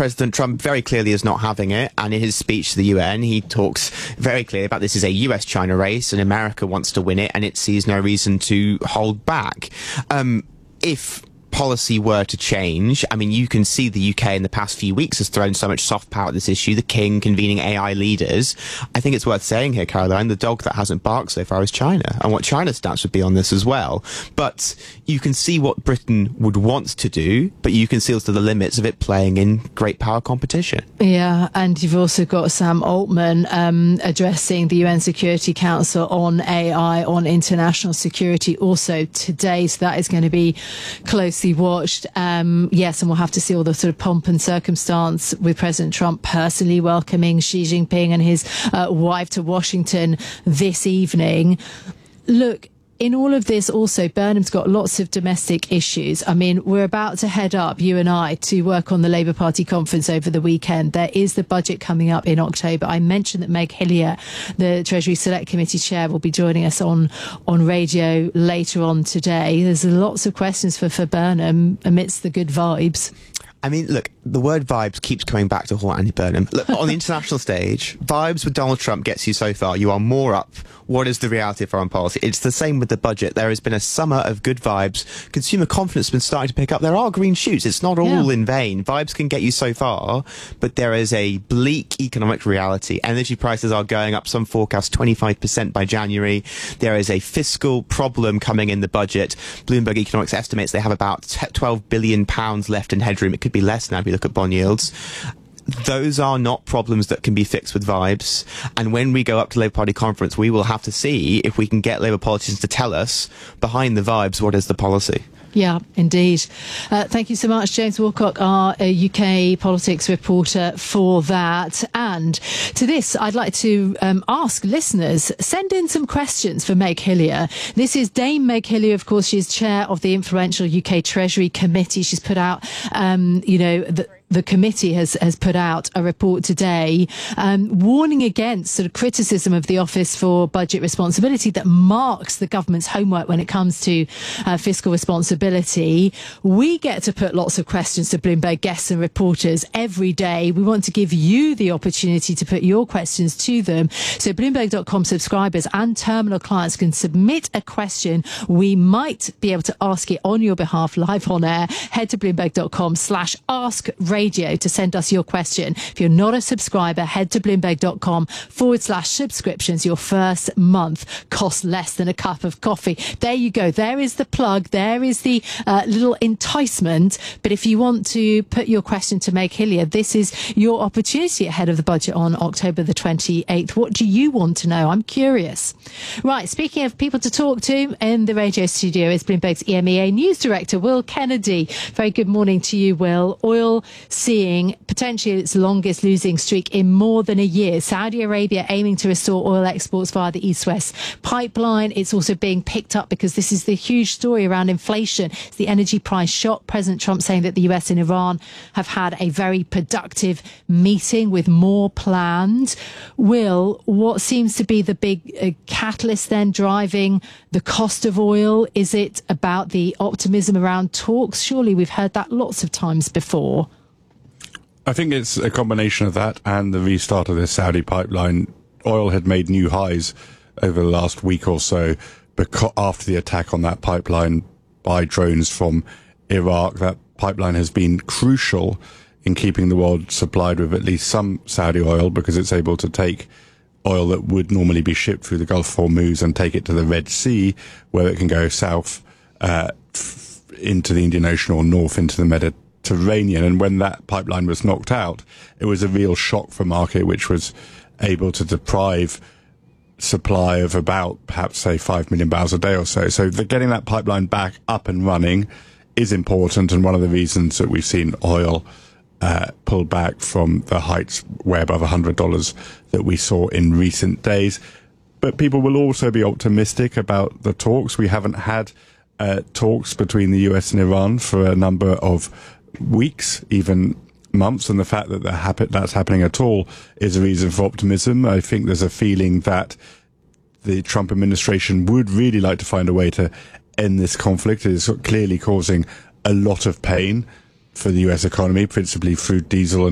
President Trump very clearly is not having it, and in his speech to the UN, he talks very clearly about this is a US-China race, and America wants to win it, and it sees no reason to hold back. If policy were to change, I mean, you can see the UK in the past few weeks has thrown so much soft power at this issue, the King convening AI leaders. I think it's worth saying here, Caroline, the dog that hasn't barked so far is China, and what China's stance would be on this as well. But you can see what Britain would want to do, but you can see also the limits of it playing in great power competition. Yeah, and you've also got Sam Altman addressing the UN Security Council on AI, on international security also today, so that is going to be closely watched. Yes, and we'll have to see all the sort of pomp and circumstance with President Trump personally welcoming Xi Jinping and his wife to Washington this evening. Look, in all of this also, Burnham's got lots of domestic issues. I mean, we're about to head up, you and I, to work on the Labour Party conference over the weekend. There is the budget coming up in October. I mentioned that Meg Hillier, the Treasury Select Committee chair, will be joining us on radio later on today. There's lots of questions for Burnham amidst the good vibes. I mean, look, the word vibes keeps coming back to haunt Andy Burnham. Look, on the international stage, vibes with Donald Trump gets you so far. You are more up. What is the reality of foreign policy? It's the same with the budget. There has been a summer of good vibes. Consumer confidence has been starting to pick up. There are green shoots. It's not all in vain. Vibes can get you so far, but there is a bleak economic reality. Energy prices are going up, some forecasts 25% by January. There is a fiscal problem coming in the budget. Bloomberg Economics estimates they have about £12 billion left in headroom. It could be less now if you look at bond yields. Those are not problems that can be fixed with vibes. And when we go up to Labour Party conference, we will have to see if we can get Labour politicians to tell us, behind the vibes, what is the policy. Yeah, indeed. Thank you so much, James Wilcock, our UK politics reporter, for that. And to this, I'd like to ask listeners, send in some questions for Meg Hillier. This is Dame Meg Hillier. Of course, she's chair of the influential UK Treasury Committee. She's put out, the committee has put out a report today warning against sort of criticism of the Office for Budget Responsibility that marks the government's homework when it comes to fiscal responsibility. We get to put lots of questions to Bloomberg guests and reporters every day. We want to give you the opportunity to put your questions to them. So Bloomberg.com subscribers and terminal clients can submit a question. We might be able to ask it on your behalf live on air. Head to Bloomberg.com/ask radio to send us your question. If you're not a subscriber, head to Bloomberg.com/subscriptions. Your first month costs less than a cup of coffee. There you go. There is the plug. There is the little enticement. But if you want to put your question to Meg Hillier, this is your opportunity ahead of the budget on October the 28th. What do you want to know? I'm curious. Right. Speaking of people to talk to, in the radio studio is Bloomberg's EMEA News Director, Will Kennedy. Very good morning to you, Will. Oil seeing potentially its longest losing streak in more than a year. Saudi Arabia aiming to restore oil exports via the East-West pipeline. It's also being picked up because this is the huge story around inflation. It's the energy price shock. President Trump saying that the US and Iran have had a very productive meeting with more planned. Will, what seems to be the big catalyst then driving the cost of oil? Is it about the optimism around talks? Surely we've heard that lots of times before. I think it's a combination of that and the restart of this Saudi pipeline. Oil had made new highs over the last week or so after the attack on that pipeline by drones from Iraq. That pipeline has been crucial in keeping the world supplied with at least some Saudi oil because it's able to take oil that would normally be shipped through the Gulf of Hormuz and take it to the Red Sea, where it can go south into the Indian Ocean or north into the Mediterranean. And when that pipeline was knocked out, it was a real shock for market, which was able to deprive supply of about perhaps say 5 million barrels a day or so. So getting that pipeline back up and running is important, and one of the reasons that we've seen oil pull back from the heights way above $100 that we saw in recent days. But people will also be optimistic about the talks. We haven't had talks between the US and Iran for a number of weeks, even months, and the fact that that's happening at all is a reason for optimism. I think there's a feeling that the Trump administration would really like to find a way to end this conflict. It is clearly causing a lot of pain for the US economy, principally through diesel